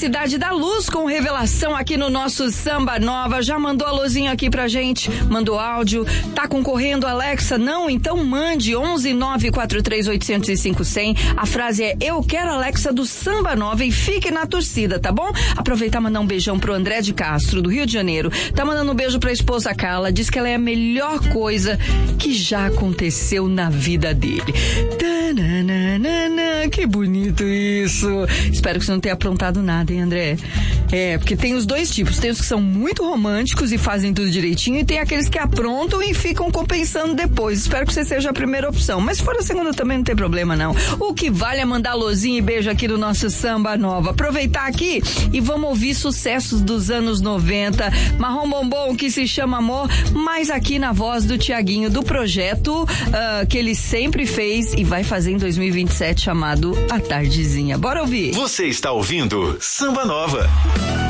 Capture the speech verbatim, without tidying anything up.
Cidade da Luz com revelação aqui no nosso Samba Nova. Já mandou alôzinho aqui pra gente, mandou áudio. Tá concorrendo, Alexa? Não? Então mande onze nove quatro três oito zero cinco zero zero. A frase é: eu quero Alexa do Samba Nova, e fique na torcida, tá bom? Aproveitar e mandar um beijão pro André de Castro, do Rio de Janeiro. Tá mandando um beijo pra esposa Carla. Diz que ela é a melhor coisa que já aconteceu na vida dele. Tananana, que bonito isso. Espero que você não tenha aprontado nada, hein, André? É, porque tem os dois tipos. Tem os que são muito românticos e fazem tudo direitinho, e tem aqueles que aprontam e ficam compensando depois. Espero que você seja a primeira opção. Mas se for a segunda também não tem problema, não. O que vale é mandar alôzinho e beijo aqui no nosso Samba Nova. Aproveitar aqui e vamos ouvir sucessos dos anos noventa. Marrom Bombom, que se chama Amor, mas aqui na voz do Tiaguinho, do projeto uh, que ele sempre fez e vai fazer em dois mil e vinte e sete, chamado A Tardezinha. Bora ouvir. Você está ouvindo Samba Nova.